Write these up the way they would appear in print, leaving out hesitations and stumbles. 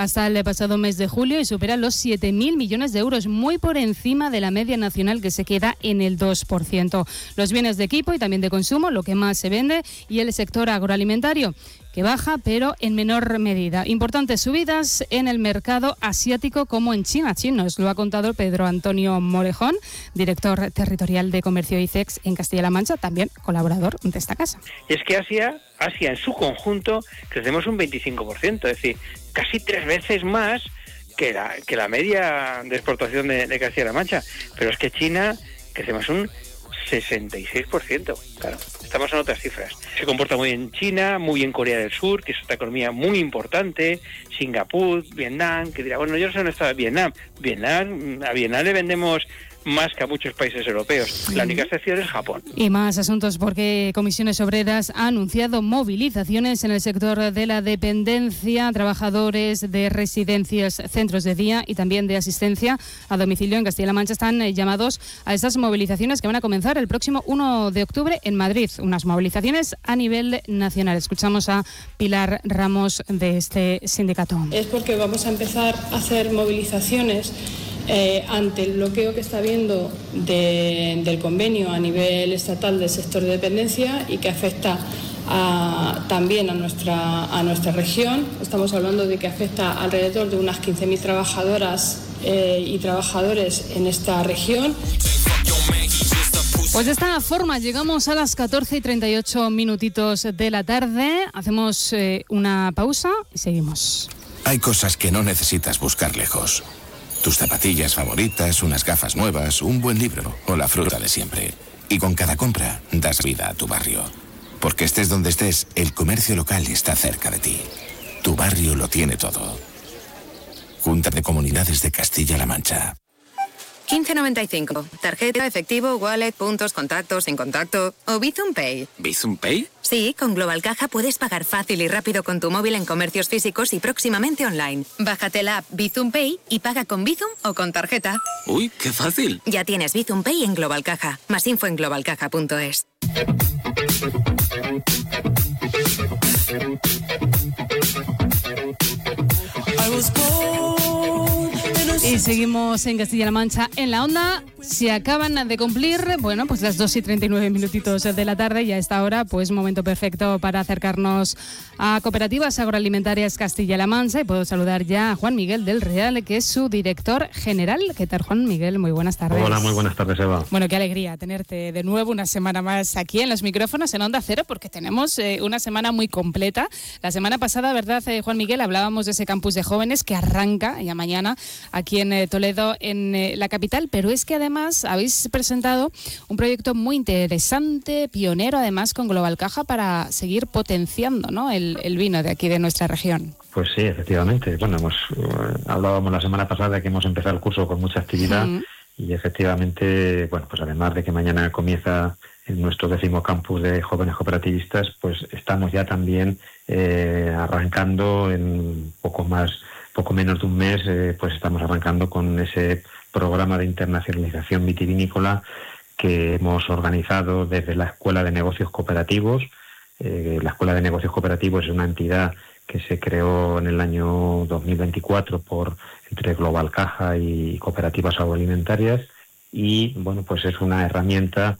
hasta el pasado mes de julio y supera los 7.000 millones de euros, muy por encima de la media nacional, que se queda en el 2%. Los bienes de equipo y también de consumo, lo que más se vende, y el sector agroalimentario, que baja, pero en menor medida. Importantes subidas en el mercado asiático, como en China. Nos lo ha contado Pedro Antonio Morejón, director territorial de Comercio ICEX en Castilla-La Mancha, también colaborador de esta casa. Y es que Asia en su conjunto crecemos un 25%, es decir, casi 3 veces más que la media de exportación de Castilla-La Mancha. Pero es que China crecemos un 66%, claro, estamos en otras cifras. Se comporta muy bien China, muy bien Corea del Sur, que es otra economía muy importante, Singapur, Vietnam, que dirá, bueno, yo no sé dónde está Vietnam. A Vietnam le vendemos más que a muchos países europeos. La única excepción es Japón. Y más asuntos, porque Comisiones Obreras ha anunciado movilizaciones en el sector de la dependencia, trabajadores de residencias, centros de día y también de asistencia a domicilio en Castilla-La Mancha están llamados a estas movilizaciones que van a comenzar el próximo 1 de octubre en Madrid, unas movilizaciones a nivel nacional. Escuchamos a Pilar Ramos de este sindicato. Es porque vamos a empezar a hacer movilizaciones ante el bloqueo que está habiendo del convenio a nivel estatal del sector de dependencia y que afecta también a nuestra región. Estamos hablando de que afecta alrededor de unas 15.000 trabajadoras y trabajadores en esta región. Pues de esta forma llegamos a las 14:38 de la tarde. Hacemos una pausa y seguimos. Hay cosas que no necesitas buscar lejos. Tus zapatillas favoritas, unas gafas nuevas, un buen libro o la fruta de siempre. Y con cada compra das vida a tu barrio. Porque estés donde estés, el comercio local está cerca de ti. Tu barrio lo tiene todo. Junta de Comunidades de Castilla-La Mancha. 15.95. Tarjeta, efectivo, wallet, puntos, contactos, sin contacto o Bizum Pay. ¿Bizum Pay? Sí, con Global Caja puedes pagar fácil y rápido con tu móvil en comercios físicos y próximamente online. Bájate la app Bizum Pay y paga con Bizum o con tarjeta. ¡Uy, qué fácil! Ya tienes Bizum Pay en Global Caja. Más info en globalcaja.es. Y seguimos en Castilla-La Mancha en la onda. Se acaban de cumplir, bueno, pues las 2:39 de la tarde, y a esta hora, pues momento perfecto para acercarnos a Cooperativas Agroalimentarias Castilla-La Mancha, y puedo saludar ya a Juan Miguel del Real, que es su director general. ¿Qué tal, Juan Miguel? Muy buenas tardes. Hola, muy buenas tardes, Eva. Bueno, qué alegría tenerte de nuevo una semana más aquí en los micrófonos en Onda Cero, porque tenemos una semana muy completa. La semana pasada, ¿verdad, Juan Miguel? Hablábamos de ese campus de jóvenes que arranca ya mañana aquí en Toledo, en la capital, pero es que además habéis presentado un proyecto muy interesante, pionero además con Global Caja, para seguir potenciando, ¿no?, el vino de aquí de nuestra región. Pues sí, efectivamente. Bueno, hablábamos la semana pasada de que hemos empezado el curso con mucha actividad y efectivamente, bueno, pues además de que mañana comienza en nuestro 10º campus de jóvenes cooperativistas, pues estamos ya también arrancando en poco menos de un mes, pues estamos arrancando con ese programa de internacionalización vitivinícola que hemos organizado desde la Escuela de Negocios Cooperativos. La Escuela de Negocios Cooperativos es una entidad que se creó en el año 2024 entre Global Caja y Cooperativas Agroalimentarias, y bueno, pues es una herramienta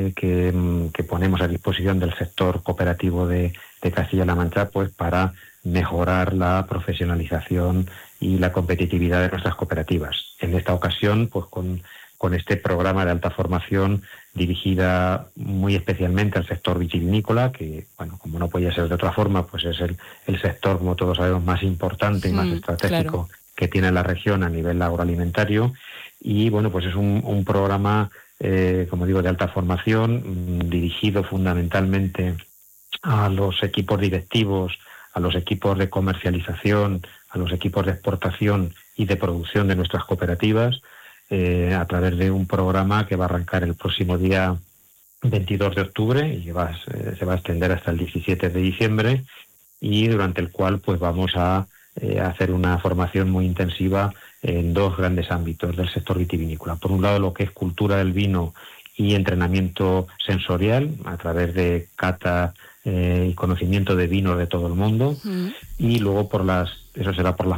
que ponemos a disposición del sector cooperativo de Castilla-La Mancha, pues para mejorar la profesionalización y la competitividad de nuestras cooperativas. En esta ocasión, pues con este programa de alta formación dirigida muy especialmente al sector vitivinícola, que, bueno, como no podía ser de otra forma, pues es el sector, como todos sabemos, más importante y más estratégico, claro, que tiene la región a nivel agroalimentario. Y bueno, pues es un programa, como digo, de alta formación, dirigido fundamentalmente a los equipos directivos, a los equipos de comercialización, a los equipos de exportación y de producción de nuestras cooperativas, a través de un programa que va a arrancar el próximo día 22 de octubre y se va a extender hasta el 17 de diciembre, y durante el cual pues vamos a hacer una formación muy intensiva en 2 grandes ámbitos del sector vitivinícola. Por un lado, lo que es cultura del vino y entrenamiento sensorial a través de cata y conocimiento de vinos de todo el mundo, y luego eso será por las